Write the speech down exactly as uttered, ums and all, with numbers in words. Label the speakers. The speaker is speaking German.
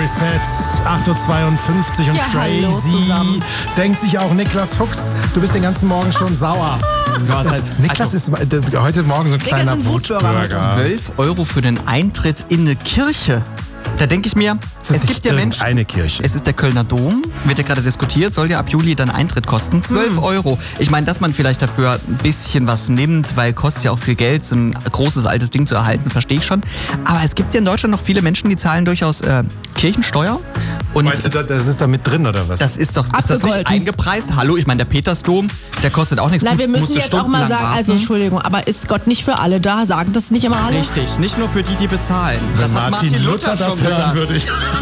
Speaker 1: Morissette, acht Uhr zweiundfünfzig und
Speaker 2: Ja, hallo
Speaker 1: Crazy.
Speaker 2: zusammen.
Speaker 1: Denkt sich auch Niklas Fuchs, du bist den ganzen Morgen schon sauer.
Speaker 3: Was
Speaker 1: Das,
Speaker 3: heißt,
Speaker 1: Niklas
Speaker 3: also,
Speaker 1: ist äh, heute Morgen so ein kleiner
Speaker 2: ist ein Wutbürger.
Speaker 1: Wutbürger.
Speaker 3: zwölf Euro für den Eintritt in eine Kirche. Da denke ich mir,
Speaker 1: Das ist
Speaker 3: es
Speaker 1: nicht
Speaker 3: gibt ja Menschen.
Speaker 1: eine Kirche.
Speaker 3: Es ist der Kölner Dom, wird ja gerade diskutiert, soll ja ab Juli dann Eintritt kosten. zwölf Euro. Ich meine, dass man vielleicht dafür ein bisschen was nimmt, weil kostet ja auch viel Geld, so ein großes altes Ding zu erhalten, verstehe ich schon. Aber es gibt ja in Deutschland noch viele Menschen, die zahlen durchaus äh, Kirchensteuer. Und
Speaker 1: Meinst du, da- das ist da mit drin oder was?
Speaker 3: das ist doch ist das nicht
Speaker 2: Abgegolten.
Speaker 3: eingepreist? Hallo, ich meine, der Petersdom, der kostet auch nichts.
Speaker 2: Na, wir
Speaker 3: Musst
Speaker 2: müssen
Speaker 3: du
Speaker 2: jetzt auch mal
Speaker 3: stundenlang
Speaker 2: sagen, also
Speaker 3: warten.
Speaker 2: Entschuldigung, aber ist Gott nicht für alle da? Sagen das nicht immer alle?
Speaker 3: Richtig, nicht nur für die, die bezahlen.
Speaker 1: Wenn
Speaker 3: Das hat
Speaker 1: Martin, Luther, das
Speaker 3: schon
Speaker 1: hören
Speaker 3: gesagt.
Speaker 1: würde, ich